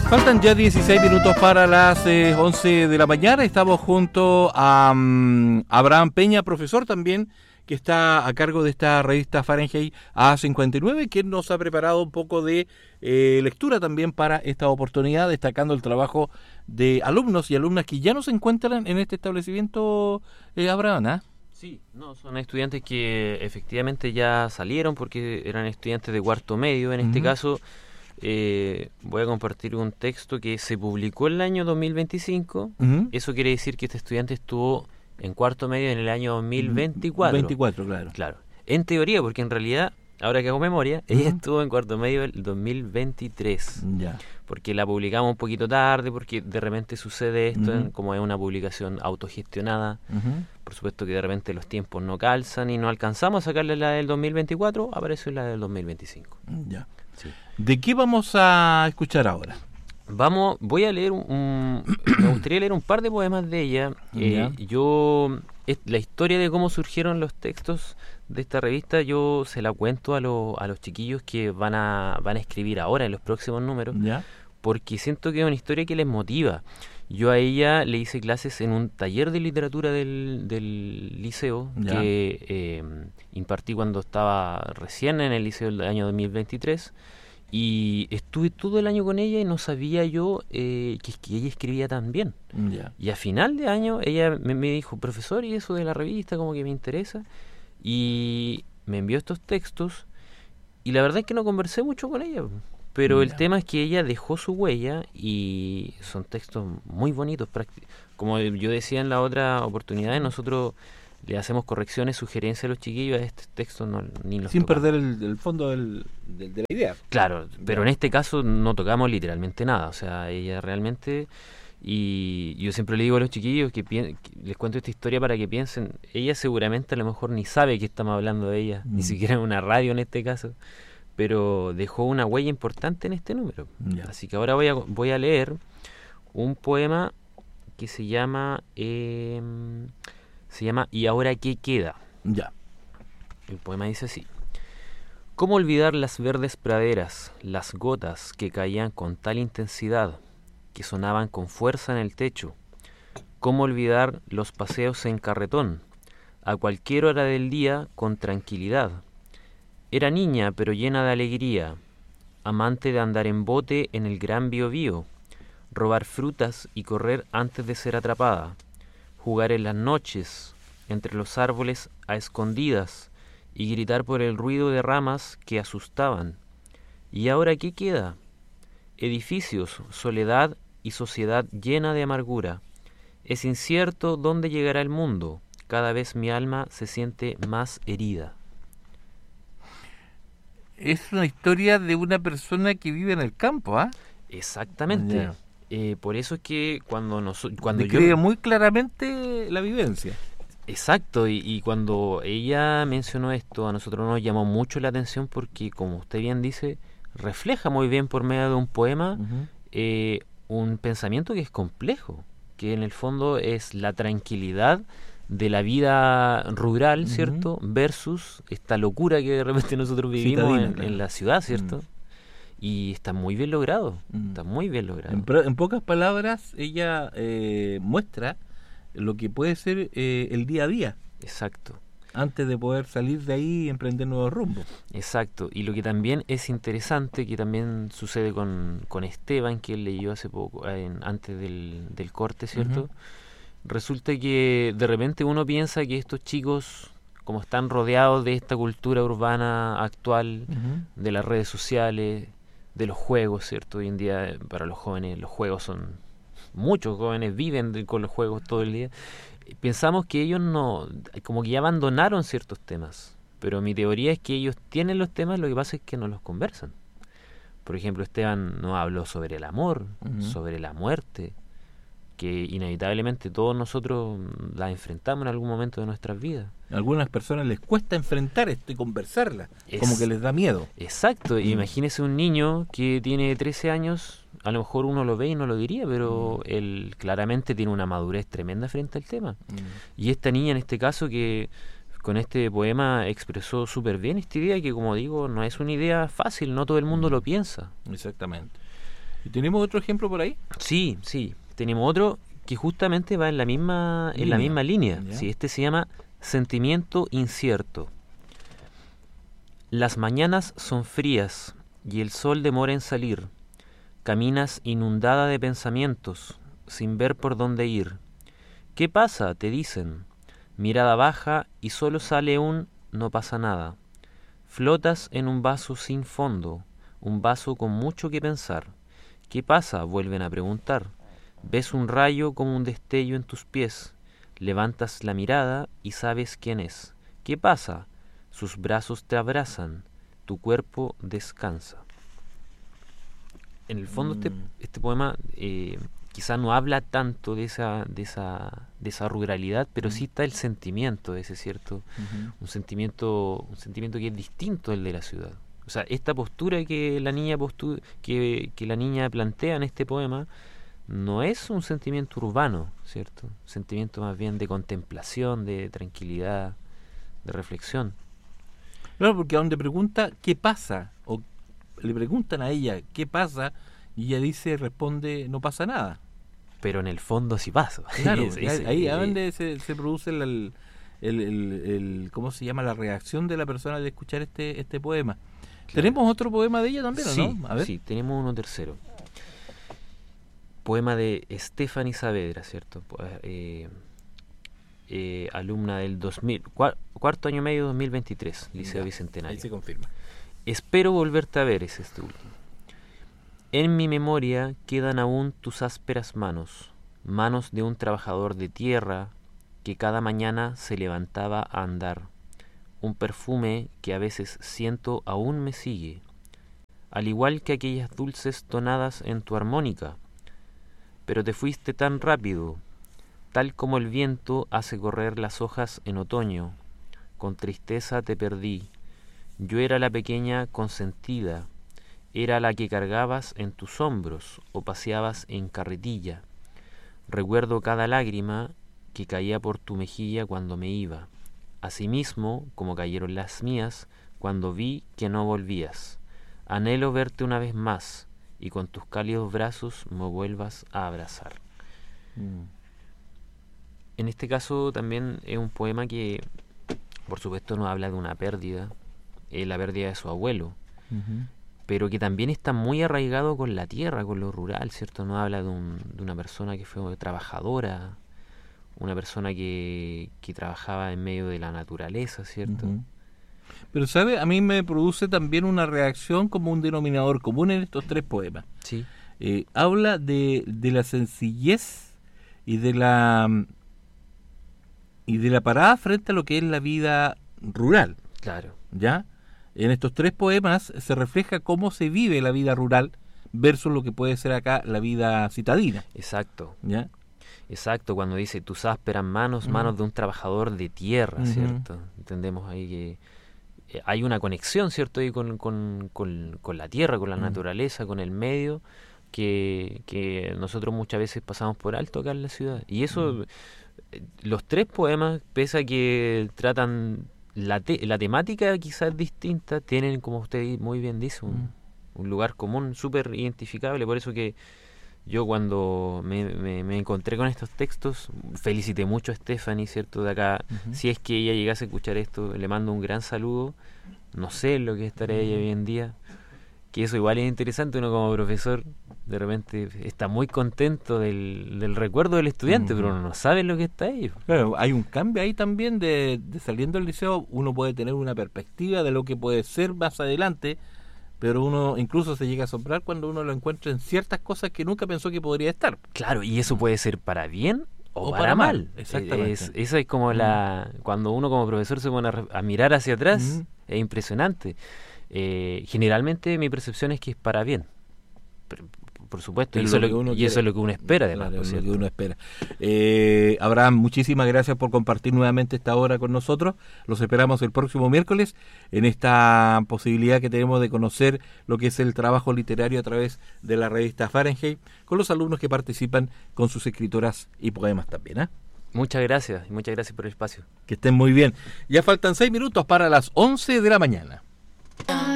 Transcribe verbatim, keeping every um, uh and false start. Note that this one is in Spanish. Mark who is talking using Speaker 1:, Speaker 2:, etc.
Speaker 1: Faltan ya dieciséis minutos para las eh, once de la mañana. Estamos junto a um, Abraham Peña, profesor también, que está a cargo de esta revista Fahrenheit A cincuenta y nueve, que nos ha preparado un poco de eh, lectura también para esta oportunidad, destacando el trabajo de alumnos y alumnas que ya no se encuentran en este establecimiento, eh, Abraham, ¿eh?
Speaker 2: Sí, no, son estudiantes que efectivamente ya salieron porque eran estudiantes de cuarto medio. En uh-huh. este caso, eh, voy a compartir un texto que se publicó en el año dos mil veinticinco. Uh-huh. Eso quiere decir que este estudiante estuvo en cuarto medio en el año dos mil veinticuatro.
Speaker 1: veinticuatro, claro.
Speaker 2: Claro. En teoría, porque en realidad, ahora que hago memoria, uh-huh. ella estuvo en cuarto medio el dos mil veintitrés.
Speaker 1: Ya.
Speaker 2: Porque la publicamos un poquito tarde, porque de repente sucede esto, uh-huh. en, como es una publicación autogestionada. Uh-huh. Por supuesto que de repente los tiempos no calzan y no alcanzamos a sacarle la del dos mil veinticuatro, apareció la del dos mil veinticinco.
Speaker 1: Ya.
Speaker 2: Sí.
Speaker 1: ¿De qué vamos a escuchar ahora?
Speaker 2: Vamos, voy a leer un, un me gustaría leer un par de poemas de ella. Eh, yo, es, la historia de cómo surgieron los textos de esta revista, yo se la cuento a, lo, a los chiquillos que van a van a escribir ahora en los próximos números,
Speaker 1: ¿ya?
Speaker 2: Porque siento que es una historia que les motiva. Yo a ella le hice clases en un taller de literatura del, del liceo, ¿ya? que eh, impartí cuando estaba recién en el liceo del año dos mil veintitrés. Y estuve todo el año con ella y no sabía yo eh, que, que ella escribía tan bien.
Speaker 1: Yeah.
Speaker 2: Y a final de año ella me, me dijo, profesor, y eso de la revista como que me interesa. Y me envió estos textos y la verdad es que no conversé mucho con ella. Pero yeah. el tema es que ella dejó su huella y son textos muy bonitos. Como yo decía en la otra oportunidad, nosotros le hacemos correcciones, sugerencias a los chiquillos, a este texto no, ni los
Speaker 1: sin
Speaker 2: tocamos.
Speaker 1: perder el, el fondo del, del, de la idea.
Speaker 2: Claro, pero en este caso no tocamos literalmente nada, o sea, ella realmente, y yo siempre le digo a los chiquillos que, pi- que les cuento esta historia para que piensen, ella seguramente a lo mejor ni sabe que estamos hablando de ella, mm. ni siquiera en una radio en este caso, pero dejó una huella importante en este número. Yeah. Así que ahora voy a, voy a leer un poema que se llama... Eh, Se llama ¿Y ahora qué queda?
Speaker 1: Ya.
Speaker 2: El poema dice así. ¿Cómo olvidar las verdes praderas, las gotas que caían con tal intensidad, que sonaban con fuerza en el techo? ¿Cómo olvidar los paseos en carretón, a cualquier hora del día con tranquilidad? Era niña pero llena de alegría, amante de andar en bote en el gran Biobío, robar frutas y correr antes de ser atrapada, jugar en las noches, entre los árboles a escondidas, y gritar por el ruido de ramas que asustaban. ¿Y ahora qué queda? Edificios, soledad y sociedad llena de amargura. Es incierto dónde llegará el mundo. Cada vez mi alma se siente más herida.
Speaker 1: Es una historia de una persona que vive en el campo, ¿ah?
Speaker 2: ¿eh? Exactamente. Yeah. Eh, por eso es que cuando nos, cuando
Speaker 1: describe
Speaker 2: yo
Speaker 1: muy claramente la vivencia.
Speaker 2: Exacto, y, y cuando ella mencionó esto, a nosotros nos llamó mucho la atención porque, como usted bien dice, refleja muy bien por medio de un poema uh-huh. eh, un pensamiento que es complejo, que en el fondo es la tranquilidad de la vida rural, uh-huh. ¿cierto? Versus esta locura que de repente nosotros vivimos Citadina, en, claro. en la ciudad, ¿cierto? Uh-huh. Y está muy bien logrado, mm. está muy bien logrado.
Speaker 1: En, pro, en pocas palabras, ella eh, muestra lo que puede ser eh, el día a día.
Speaker 2: Exacto.
Speaker 1: Antes de poder salir de ahí y emprender nuevos rumbos.
Speaker 2: Exacto. Y lo que también es interesante, que también sucede con, con Esteban, que él leyó hace poco, en, antes del, del corte, ¿cierto? Uh-huh. Resulta que de repente uno piensa que estos chicos, como están rodeados de esta cultura urbana actual, uh-huh. de las redes sociales, de los juegos, ¿cierto? Hoy en día para los jóvenes los juegos son... Muchos jóvenes viven de, con los juegos todo el día. Pensamos que ellos no... Como que ya abandonaron ciertos temas. Pero mi teoría es que ellos tienen los temas, lo que pasa es que no los conversan. Por ejemplo, Esteban nos habló sobre el amor, uh-huh. sobre la muerte, que inevitablemente todos nosotros la enfrentamos en algún momento de nuestras vidas.
Speaker 1: A algunas personas les cuesta enfrentar esto y conversarla, es, como que les da miedo.
Speaker 2: Exacto, mm. Imagínese un niño que tiene trece años, a lo mejor uno lo ve y no lo diría, pero mm. él claramente tiene una madurez tremenda frente al tema. Mm. Y esta niña en este caso que con este poema expresó súper bien esta idea que, como digo, no es una idea fácil, no todo el mundo mm. lo piensa.
Speaker 1: Exactamente. ¿Y tenemos otro ejemplo por ahí?
Speaker 2: Sí, sí. Tenemos otro que justamente va en la misma, en la misma línea. Sí, este se llama Sentimiento incierto. Las mañanas son frías y el sol demora en salir. Caminas inundada de pensamientos, sin ver por dónde ir. ¿Qué pasa?, te dicen. Mirada baja y solo sale un no pasa nada. Flotas en un vaso sin fondo, un vaso con mucho que pensar. ¿Qué pasa?, vuelven a preguntar. Ves un rayo como un destello en tus pies. Levantas la mirada y sabes quién es. ¿Qué pasa? Sus brazos te abrazan. Tu cuerpo descansa. En el fondo, mm. este, este poema eh, quizá no habla tanto de esa, de esa, de esa ruralidad, pero mm. sí está el sentimiento de ese, ¿cierto? Uh-huh. Un sentimiento, un sentimiento que es distinto al de la ciudad. O sea, esta postura que la niña postu- que, que la niña plantea en este poema no es un sentimiento urbano, ¿cierto? Un sentimiento más bien de contemplación, de tranquilidad, de reflexión.
Speaker 1: Claro, porque a donde pregunta qué pasa, o le preguntan a ella qué pasa, y ella dice, responde, no pasa nada.
Speaker 2: Pero en el fondo sí pasa.
Speaker 1: Claro, es, es, ahí es donde se, se produce el, el, el, el, el, ¿cómo se llama? La reacción de la persona de escuchar este, este poema. Claro. ¿Tenemos otro poema de ella también,
Speaker 2: sí,
Speaker 1: o no? A ver.
Speaker 2: Sí, tenemos uno tercero. Poema de Stephanie Saavedra, ¿cierto? Eh, eh, alumna del dos mil, cuar, cuarto año medio dos mil veintitrés, Liceo ya, Bicentenario.
Speaker 1: Ahí se confirma.
Speaker 2: Espero volverte a ver, es este último. En mi memoria quedan aún tus ásperas manos, manos de un trabajador de tierra que cada mañana se levantaba a andar. Un perfume que a veces siento aún me sigue, al igual que aquellas dulces tonadas en tu armónica. Pero te fuiste tan rápido, tal como el viento hace correr las hojas en otoño. Con tristeza te perdí. Yo era la pequeña consentida, era la que cargabas en tus hombros o paseabas en carretilla. Recuerdo cada lágrima que caía por tu mejilla cuando me iba, asimismo como cayeron las mías cuando vi que no volvías. Anhelo verte una vez más y con tus cálidos brazos me vuelvas a abrazar. Mm. En este caso también es un poema que, por supuesto, nos habla de una pérdida, eh, la pérdida de su abuelo, uh-huh. pero que también está muy arraigado con la tierra, con lo rural, ¿cierto? Nos habla de, un, de una persona que fue trabajadora, una persona que, que trabajaba en medio de la naturaleza, ¿cierto? Uh-huh.
Speaker 1: Pero, ¿sabe? A mí me produce también una reacción como un denominador común en estos tres poemas.
Speaker 2: Sí.
Speaker 1: Eh, habla de, de la sencillez y de la y de la parada frente a lo que es la vida rural.
Speaker 2: Claro.
Speaker 1: ¿Ya? En estos tres poemas se refleja cómo se vive la vida rural versus lo que puede ser acá la vida citadina.
Speaker 2: Exacto.
Speaker 1: ¿Ya?
Speaker 2: Exacto, cuando dice tus ásperas manos, uh-huh. manos de un trabajador de tierra, uh-huh. ¿cierto? Entendemos ahí que eh, hay una conexión, ¿cierto? Ahí con, con, con, con la tierra, con la uh-huh. naturaleza, con el medio, que, que nosotros muchas veces pasamos por alto acá en la ciudad. Y eso, uh-huh. eh, los tres poemas, pese a que tratan la, te- la temática quizás distinta, tienen, como usted muy bien dice, un, uh-huh. un lugar común súper identificable, por eso que yo cuando me, me, me encontré con estos textos, felicité mucho a Stephanie, ¿cierto? De acá, uh-huh. si es que ella llegase a escuchar esto, le mando un gran saludo. No sé lo que estará uh-huh. ella hoy en día, que eso igual es interesante. Uno como profesor de repente está muy contento del, del recuerdo del estudiante, uh-huh. pero uno no sabe lo que está ello.
Speaker 1: Claro, hay un cambio ahí también de, de saliendo del liceo, uno puede tener una perspectiva de lo que puede ser más adelante, pero uno incluso se llega a asombrar cuando uno lo encuentra en ciertas cosas que nunca pensó que podría estar.
Speaker 2: Claro, y eso puede ser para bien o, o para, para mal. mal.
Speaker 1: Exactamente.
Speaker 2: Es, eso es como mm. la cuando uno como profesor se pone a, a mirar hacia atrás, mm. es impresionante. Eh, generalmente mi percepción es que es para bien. Pero, por supuesto, y, eso, lo lo, y eso es lo que uno espera, además.
Speaker 1: Claro, es lo que uno espera. Eh, Abraham, muchísimas gracias por compartir nuevamente esta hora con nosotros. Los esperamos el próximo miércoles en esta posibilidad que tenemos de conocer lo que es el trabajo literario a través de la revista Fahrenheit, con los alumnos que participan con sus escritoras y poemas también. ¿eh?
Speaker 2: Muchas gracias, y muchas gracias por el espacio.
Speaker 1: Que estén muy bien. Ya faltan seis minutos para las once de la mañana.